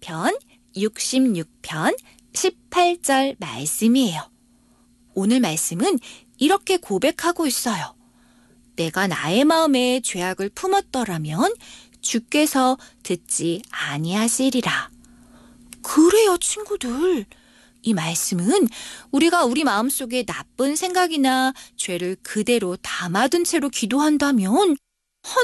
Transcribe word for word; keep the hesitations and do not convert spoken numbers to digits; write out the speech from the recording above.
시편 육십육 편 십팔 절 말씀이에요. 오늘 말씀은 이렇게 고백하고 있어요. 내가 나의 마음에 죄악을 품었더라면 주께서 듣지 아니하시리라. 그래요, 친구들. 이 말씀은 우리가 우리 마음속에 나쁜 생각이나 죄를 그대로 담아둔 채로 기도한다면